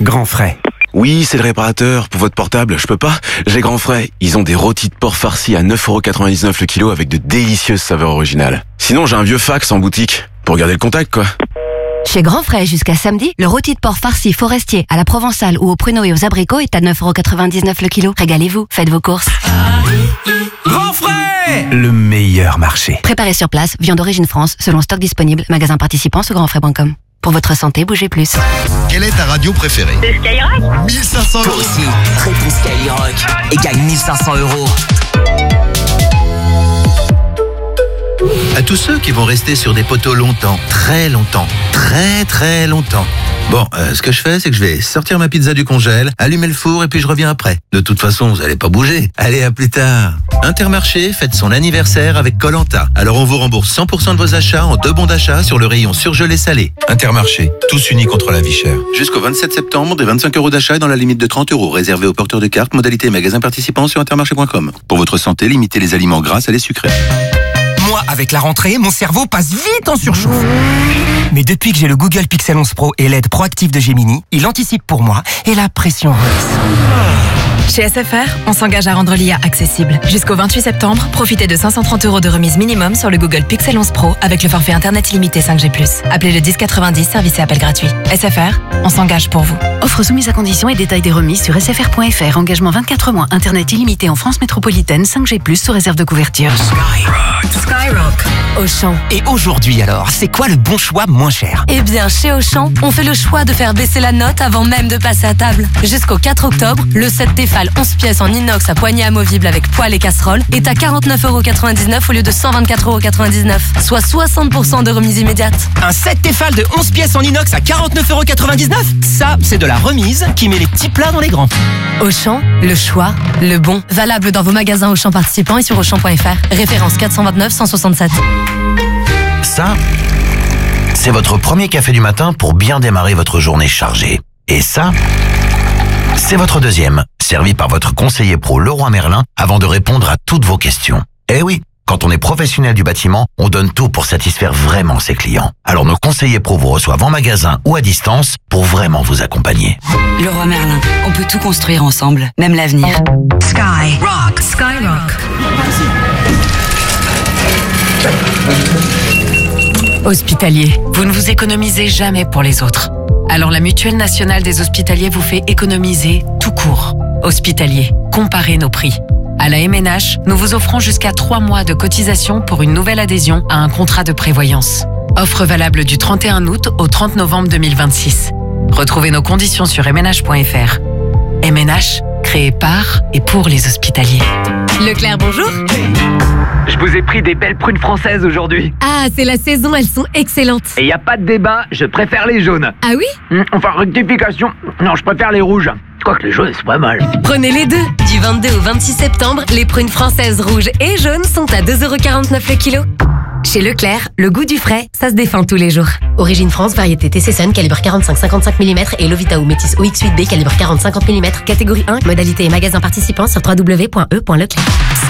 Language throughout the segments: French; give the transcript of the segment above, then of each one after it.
Grand Frais. Oui, c'est le réparateur. Pour votre portable, je peux pas. J'ai Grand Frais. Ils ont des rôtis de porc farcis à 9,99€ le kilo avec de délicieuses saveurs originales. Sinon, j'ai un vieux fax en boutique. Pour garder le contact, quoi. Chez Grand Frais, jusqu'à samedi, le rôti de porc farci forestier à la provençale ou aux pruneaux et aux abricots est à 9,99€ le kilo. Régalez-vous, faites vos courses. Grand Frais, le meilleur marché. Préparé sur place, viande d'origine France, selon stock disponible. Magasin participant sur grandfrais.com. Pour votre santé, bougez plus. Quelle est ta radio préférée? C'est Skyrock. 1500 €. Toi aussi, réponds Skyrock et gagne 1500 €. À tous ceux qui vont rester sur des poteaux longtemps, très longtemps, très longtemps. Bon, ce que je fais, c'est que je vais sortir ma pizza du congèle, allumer le four et puis je reviens après. De toute façon, vous allez pas bouger. Allez, à plus tard. Intermarché fête son anniversaire avec Koh-Lanta. Alors on vous rembourse 100% de vos achats en 2 bons d'achat sur le rayon surgelé salé. Intermarché, tous unis contre la vie chère. Jusqu'au 27 septembre, des 25 € d'achat dans la limite de 30 €, réservé aux porteurs de cartes, modalité magasin participant sur intermarché.com. Pour votre santé, limitez les aliments gras et les sucrés. Moi, avec la rentrée, mon cerveau passe vite en surchauffe. Mais depuis que j'ai le Google Pixel 11 Pro et l'aide proactive de Gemini, il anticipe pour moi et la pression redescend. Chez SFR, on s'engage à rendre l'IA accessible. Jusqu'au 28 septembre, profitez de 530 € de remise minimum sur le Google Pixel 11 Pro avec le forfait Internet illimité 5G+. Appelez le 1090, service et appel gratuit. SFR, on s'engage pour vous. Offre soumise à conditions et détails des remises sur sfr.fr. Engagement 24 mois. Internet illimité en France métropolitaine 5G+, sous réserve de couverture. Skyrock, Auchan. Et aujourd'hui alors, c'est quoi le bon choix moins cher? Eh bien, chez Auchan, on fait le choix de faire baisser la note avant même de passer à table. Jusqu'au 4 octobre, le set Tefal 11 pièces en inox à poignée amovible avec poêle et casserole est à 49,99€ au lieu de 124,99€, soit 60% de remise immédiate. Un set Tefal de 11 pièces en inox à 49,99€? Ça, c'est de la remise qui met les petits plats dans les grands. Auchan, le choix, le bon. Valable dans vos magasins Auchan participants et sur Auchan.fr. Référence 429 167. Ça, c'est votre premier café du matin pour bien démarrer votre journée chargée. Et ça, c'est votre deuxième, servi par votre conseiller pro Leroy Merlin avant de répondre à toutes vos questions. Eh oui, quand on est professionnel du bâtiment, on donne tout pour satisfaire vraiment ses clients. Alors nos conseillers pro vous reçoivent en magasin ou à distance pour vraiment vous accompagner. Leroy Merlin, on peut tout construire ensemble, même l'avenir. Skyrock. Hospitalier, vous ne vous économisez jamais pour les autres. Alors la Mutuelle Nationale des Hospitaliers vous fait économiser tout court. Hospitalier, comparez nos prix. À la MNH, nous vous offrons jusqu'à 3 mois de cotisation pour une nouvelle adhésion à un contrat de prévoyance. Offre valable du 31 août au 30 novembre 2026. Retrouvez nos conditions sur mnh.fr. MNH, créé par et pour les hospitaliers. Leclerc, bonjour. Je vous ai pris des belles prunes françaises aujourd'hui. Ah, c'est la saison, elles sont excellentes. Et y a pas de débat, je préfère les jaunes. Ah oui? Enfin, rectification. Non, je préfère les rouges. Quoique les jaunes, c'est pas mal. Prenez les deux. Du 22 au 26 septembre, les prunes françaises rouges et jaunes sont à 2,49€ le kilo. Chez Leclerc, le goût du frais, ça se défend tous les jours. Origine France, variété TC Sun, calibre 45-55 mm et Lovita ou Métis OX8B, calibre 40-50 mm, catégorie 1, modalité et magasin participant sur www.e.leclerc.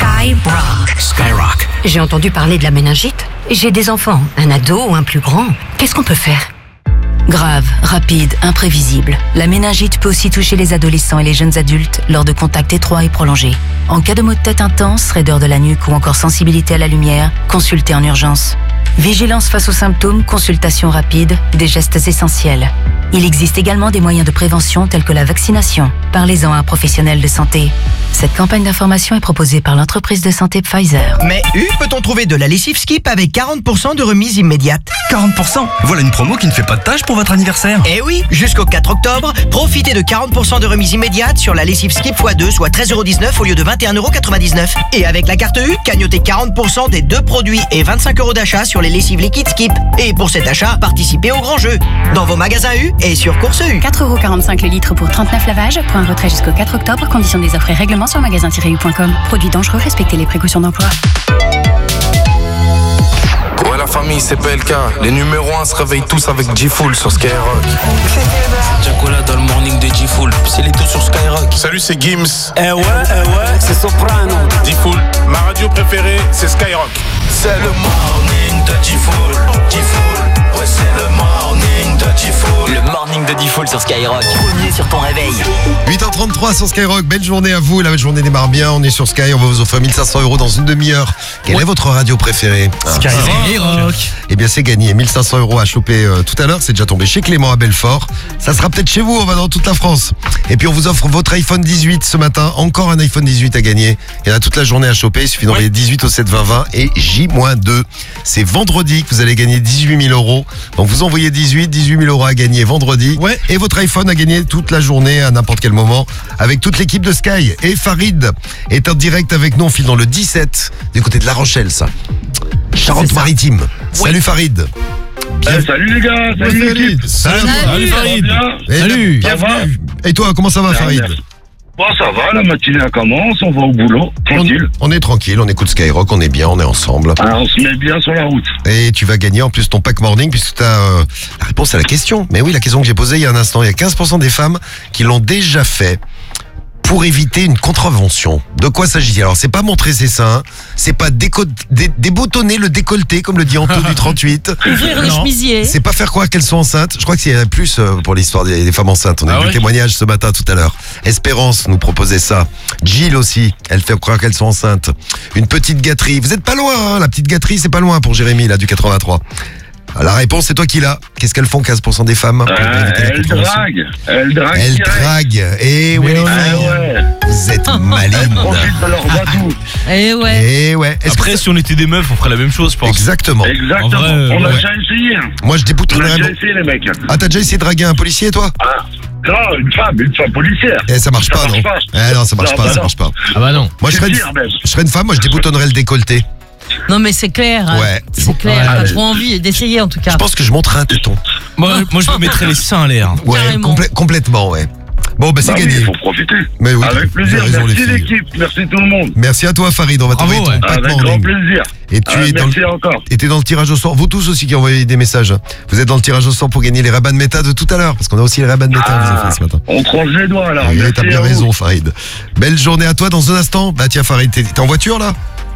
Skyrock. J'ai entendu parler de la méningite. J'ai des enfants, un ado ou un plus grand. Qu'est-ce qu'on peut faire? Grave, rapide, imprévisible. La méningite peut aussi toucher les adolescents et les jeunes adultes lors de contacts étroits et prolongés. En cas de maux de tête intense, raideur de la nuque ou encore sensibilité à la lumière, consultez en urgence. Vigilance face aux symptômes, consultation rapide, des gestes essentiels. Il existe également des moyens de prévention tels que la vaccination. Parlez-en à un professionnel de santé. Cette campagne d'information est proposée par l'entreprise de santé Pfizer. Mais peut-on trouver de la lessive Skip avec 40% de remise immédiate? 40%? Voilà une promo qui ne fait pas de tâche pour votre anniversaire. Eh oui, jusqu'au 4 octobre, profitez de 40% de remise immédiate sur la lessive Skip x2, soit 13,19€ au lieu de 21,99€. Et avec la carte U, cagnotez 40% des 2 produits et 25€ d'achat sur les lessives liquides Skip. Et pour cet achat, participez au grand jeu. Dans vos magasins U et sur Course U. 4,45€ le litre pour 39 lavages. Point retrait jusqu'au 4 octobre. Conditions des offres et règlements sur magasin-u.com. Produits dangereux, respectez les précautions d'emploi. Ouais, la famille, c'est PLK. Les numéros 1 se réveillent tous avec G-Full sur Skyrock. Jacola dans le morning de G-Full. C'est les deux sur Skyrock. Salut, c'est Gims. Eh ouais, c'est Soprano. G-Full, ma radio préférée, c'est Skyrock. C'est le morning de G-Full. G-Full, ouais, c'est le morning de Le morning de Diffoul sur Skyrock. Premier sur ton réveil. 8h33 sur Skyrock. Belle journée à vous. La journée démarre bien. On est sur Sky. On va vous offrir 1500 € dans une demi-heure. Quelle est votre radio préférée? Skyrock. Eh bien, c'est gagné. 1500 € à choper tout à l'heure. C'est déjà tombé chez Clément à Belfort. Ça sera peut-être chez vous. On va dans toute la France. Et puis, on vous offre votre iPhone 18 ce matin. Encore un iPhone 18 à gagner. Il y en a toute la journée à choper. Il suffit d'envoyer 18 au 7 20 20 et J-2. C'est vendredi que vous allez gagner 18 000 €. Donc, vous envoyez 18 000 € à gagner vendredi. Et votre iPhone à gagner toute la journée à n'importe quel moment avec toute l'équipe de Sky. Et Farid est en direct avec nous. On file dans le 17 du côté de La Rochelle, ça. Charente-Maritime. Salut Farid. Salut les gars, salut l'équipe. Salut Farid. Salut. Ça va? Et toi, comment ça va Farid? Bon, ça va, la matinée elle commence, on va au boulot, tranquille. On est tranquille, on écoute Skyrock, on est bien, on est ensemble. On se met bien sur la route. Et tu vas gagner en plus ton pack morning puisque tu as la réponse à la question. Mais oui, la question que j'ai posée il y a un instant, il y a 15% des femmes qui l'ont déjà fait pour éviter une contravention. De quoi s'agit-il? Alors, c'est pas montrer ses seins, c'est pas déboutonner le décolleté, comme le dit Anto du 38. Ouvrir le chemisier. C'est pas faire croire qu'elles sont enceintes. Je crois qu'il y en a plus pour l'histoire des femmes enceintes. On a vu le témoignage ce matin, tout à l'heure. Espérance nous proposait ça. Jill aussi, elle fait croire qu'elles sont enceintes. Une petite gâterie. Vous êtes pas loin, hein? La petite gâterie, c'est pas loin pour Jérémy, là, du 83. La réponse, c'est toi qui l'as. Qu'est-ce qu'elles font, 15% des femmes? Elles draguent. Elles draguent. Eh oui, les filles. Vous êtes malines. Elles profitent de leur bateau. Eh ouais. Après, si on était des meufs, on ferait la même chose, je pense. Exactement. Exactement. On a déjà essayé. Moi, je déboutonnerais. On a déjà essayé, les mecs. Ah, t'as déjà essayé de draguer un policier, toi? Non, une femme policière. Ça marche pas, non? Non, ça marche pas. Ah bah non. Moi, je serais une femme, moi, je déboutonnerais le décolleté. Non mais c'est clair. Ouais. C'est clair. T'as trop envie d'essayer en tout cas. Je pense que je montrerai un téton. Moi je me mettrais les seins à l'air. Ouais, complètement, ouais. Bon, bah c'est gagné. Il faut profiter. Mais oui, avec plaisir. Merci l'équipe. Merci tout le monde. Merci à toi Farid. On va t'envoyer ton pack avec morning. grand plaisir. Et tu es merci encore. Et t'es dans le tirage au sort. Vous tous aussi qui envoyez des messages. Vous êtes dans le tirage au sort pour gagner les Ray-Ban Meta de tout à l'heure. Parce qu'on a aussi les Ray-Ban Meta à vous offrir ce matin. On croise les doigts alors. Oui, t'as bien raison Farid. Belle journée à toi dans un instant. Bah tiens Farid, t'es en voiture là?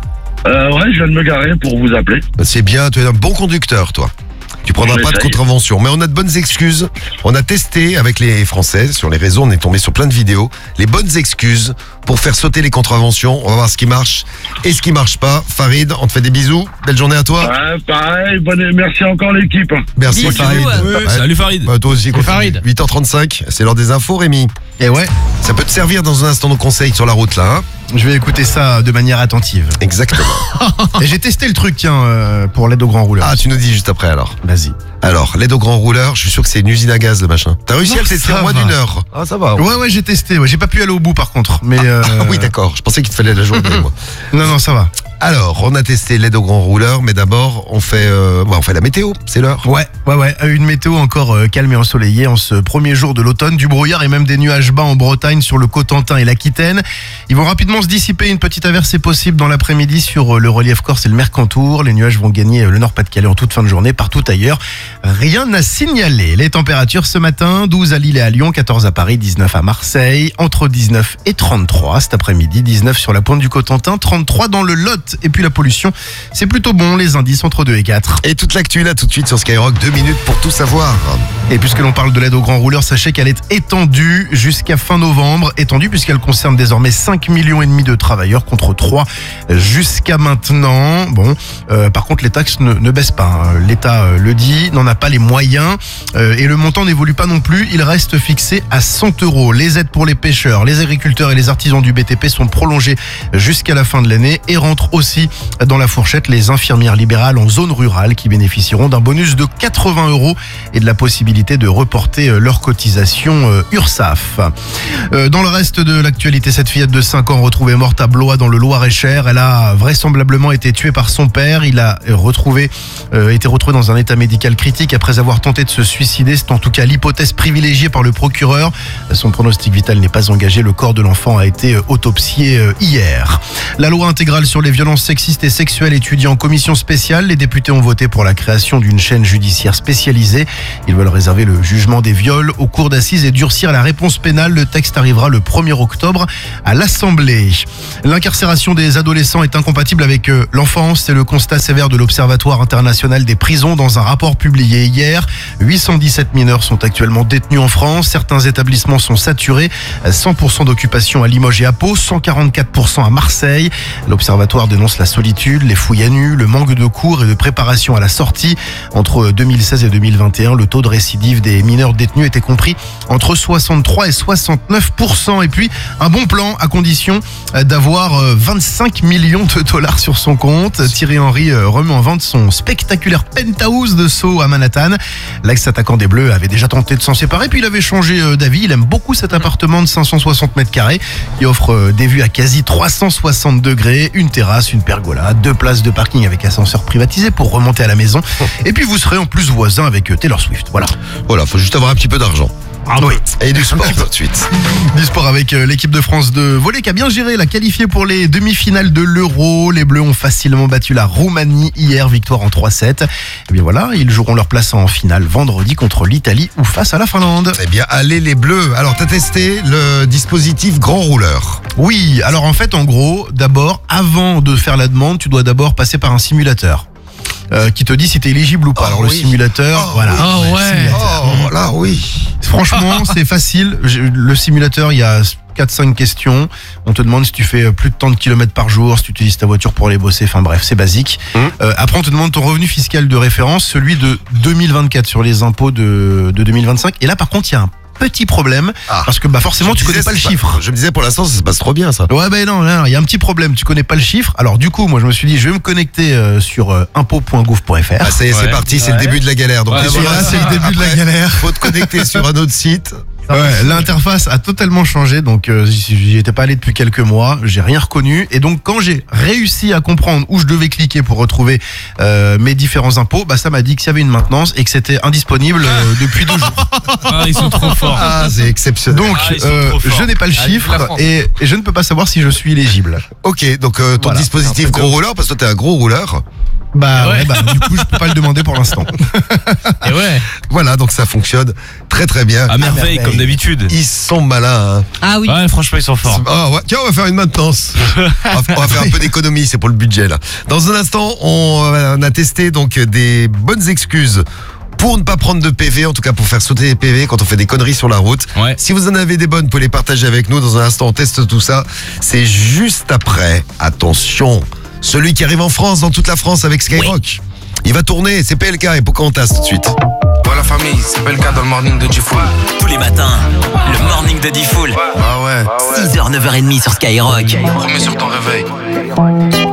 Ouais, je viens de me garer pour vous appeler. C'est bien, tu es un bon conducteur, toi. Tu prendras pas de contravention. Mais on a de bonnes excuses. On a testé avec les Français sur les réseaux, on est tombé sur plein de vidéos. Les bonnes excuses pour faire sauter les contraventions. On va voir ce qui marche et ce qui marche pas. Farid, on te fait des bisous. Belle journée à toi. Ouais, pareil. Merci encore l'équipe. Merci bisous. Farid. Salut Farid. Toi aussi, Farid. 8h35, c'est l'heure des infos, Rémi. Et ouais. Ça peut te servir dans un instant nos conseils sur la route là, hein? Je vais écouter ça de manière attentive. Exactement. Et j'ai testé le truc, tiens, pour l'aide au grand rouleur. Ah, tu nous dis juste après alors. Vas-y. Alors, l'aide au grand rouleur, je suis sûr que c'est une usine à gaz le machin. T'as réussi à le tester en moins d'une heure? Ah, ça va. Ouais, j'ai testé. Ouais, j'ai pas pu aller au bout par contre. Mais oui, d'accord. Je pensais qu'il te fallait la journée, moi. Non, ça va. Alors, on a testé l'aide au grand rouleur, mais d'abord, on fait la météo, c'est l'heure. Ouais. Une météo encore calme et ensoleillée en ce premier jour de l'automne. Du brouillard et même des nuages bas en Bretagne sur le Cotentin et l'Aquitaine. Ils vont rapidement se dissiper. Une petite averse est possible dans l'après-midi sur le relief corse et le Mercantour. Les nuages vont gagner le Nord-Pas-de-Calais en toute fin de journée. Partout ailleurs, rien à signaler. Les températures ce matin, 12 à Lille et à Lyon, 14 à Paris, 19 à Marseille, entre 19 et 33. Cet après-midi, 19 sur la pointe du Cotentin, 33 dans le Lot. Et puis la pollution, c'est plutôt bon, les indices entre 2 et 4. Et toute l'actu là tout de suite sur Skyrock, 2 minutes pour tout savoir. Et puisque l'on parle de l'aide aux grands rouleurs, sachez qu'elle est étendue jusqu'à fin novembre. Étendue puisqu'elle concerne désormais 5,5 millions de travailleurs contre 3 jusqu'à maintenant. Bon, par contre les taxes ne baissent pas. Hein. L'État le dit, n'en a pas les moyens et le montant n'évolue pas non plus. Il reste fixé à 100 €. Les aides pour les pêcheurs, les agriculteurs et les artisans du BTP sont prolongées jusqu'à la fin de l'année et rentrent aussi dans la fourchette les infirmières libérales en zone rurale qui bénéficieront d'un bonus de 80 € et de la possibilité de reporter leur cotisation URSSAF. Dans le reste de l'actualité, cette fillette de 5 ans retrouvée morte à Blois dans le Loir-et-Cher. Elle a vraisemblablement été tuée par son père. Il a été retrouvé dans un état médical critique après avoir tenté de se suicider. C'est en tout cas l'hypothèse privilégiée par le procureur. Son pronostic vital n'est pas engagé. Le corps de l'enfant a été autopsié hier. La loi intégrale sur les violences violences sexistes et sexuelles étudiée en commission spéciale. Les députés ont voté pour la création d'une chaîne judiciaire spécialisée. Ils veulent réserver le jugement des viols aux cours d'assises et durcir la réponse pénale. Le texte arrivera le 1er octobre à l'Assemblée. L'incarcération des adolescents est incompatible avec l'enfance. C'est le constat sévère de l'Observatoire international des prisons dans un rapport publié hier. 817 mineurs sont actuellement détenus en France. Certains établissements sont saturés. 100% d'occupation à Limoges et à Pau, 144% à Marseille. L'Observatoire dénonce la solitude, les fouilles à nu, le manque de cours et de préparation à la sortie. Entre 2016 et 2021, le taux de récidive des mineurs détenus était compris entre 63 et 69%. Et puis, un bon plan à condition d'avoir 25 millions de dollars sur son compte. Thierry Henry remet en vente son spectaculaire penthouse de Soho à Manhattan. L'ex-attaquant des Bleus avait déjà tenté de s'en séparer, puis il avait changé d'avis. Il aime beaucoup cet appartement de 560 mètres carrés qui offre des vues à quasi 360 degrés, une terrasse, une pergola, 2 places de parking avec ascenseur privatisé pour remonter à la maison. Et puis vous serez en plus voisin avec Taylor Swift. Voilà, faut juste avoir un petit peu d'argent. Oui. Et du sport tout de suite. Du sport avec l'équipe de France de volley qui a bien géré, la qualifiée pour les demi-finales de l'Euro. Les Bleus ont facilement battu la Roumanie hier, victoire en 3-7. Et bien voilà, ils joueront leur place en finale vendredi contre l'Italie ou face à la Finlande. Eh bien, allez les Bleus. Alors, t'as testé le dispositif grand rouleur? Oui, alors en fait, en gros, d'abord, avant de faire la demande, tu dois d'abord passer par un simulateur. Qui te dit si t'es éligible ou pas. Alors le simulateur, voilà. Voilà, oui. Franchement, c'est facile. Le simulateur, il y a 4-5 questions. On te demande si tu fais plus de tant de kilomètres par jour, si tu utilises ta voiture pour aller bosser. Enfin bref, c'est basique. Après, on te demande ton revenu fiscal de référence, celui de 2024 sur les impôts de 2025. Et là, par contre, il y a un petit problème parce que forcément tu connais pas le chiffre. Je me disais pour l'instant ça se passe trop bien ça. Ouais non, il y a un petit problème, tu connais pas le chiffre. Alors du coup moi je me suis dit je vais me connecter sur impôt.gouv.fr. Ça y est, c'est parti, c'est le début de la galère. Donc là c'est le début de la galère. Faut te connecter sur un autre site. Ouais, l'interface a totalement changé, donc j'y étais pas allé depuis quelques mois, j'ai rien reconnu, et donc quand j'ai réussi à comprendre où je devais cliquer pour retrouver mes différents impôts, ça m'a dit qu'il y avait une maintenance et que c'était indisponible depuis 2 jours. Ils sont trop forts. C'est exceptionnel. Donc je n'ai pas le chiffre et je ne peux pas savoir si je suis éligible. Ok, donc ton dispositif gros rouleur, parce que toi t'es un gros rouleur. Du coup je peux pas le demander pour l'instant. Et ouais. Voilà, donc ça fonctionne très très bien. À merveille, comme d'habitude. Ils sont malins. Hein. Ah oui. Ouais, franchement ils sont forts. Tiens, on va faire une maintenance. on va faire un peu d'économie, c'est pour le budget là. Dans un instant, on a testé donc des bonnes excuses pour ne pas prendre de PV, en tout cas pour faire sauter les PV quand on fait des conneries sur la route. Ouais. Si vous en avez des bonnes, vous pouvez les partager avec nous. Dans un instant, on teste tout ça. C'est juste après. Attention, celui qui arrive en France, dans toute la France avec Skyrock. Oui. Il va tourner, c'est PLK et Pocahontas tout de suite. Voilà famille, c'est PLK dans le morning de Diffoul. Tous les matins, le morning de Diffoul. Ah ouais. 6h, 9h30 sur Skyrock. Remets sur ton réveil.